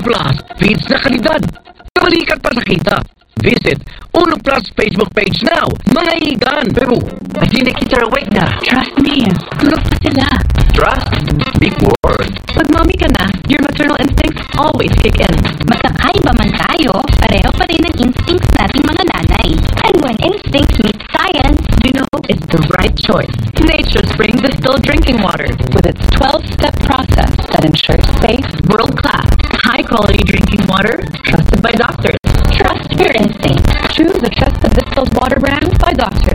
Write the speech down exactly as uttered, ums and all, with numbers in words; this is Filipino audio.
Plus, feeds na kalidad. Kabalikat pa sa kita. Visit Uno Plus Facebook page now. Mga igan. Pero, I think the kids are awake na. Trust me, tulog pa sila. Trust? Big word. Pag mommy ka na, your maternal instincts always kick in. Basta kaiba man tayo, pareho pa rin ang instincts nating mga nanay. And when instincts meet science, You know it's the right choice. Nature Spring Distilled Drinking Water with its twelve-step process that ensures safe, world-class, high-quality drinking water trusted by doctors. trust your instincts. Choose a trusted distilled water brand by doctors.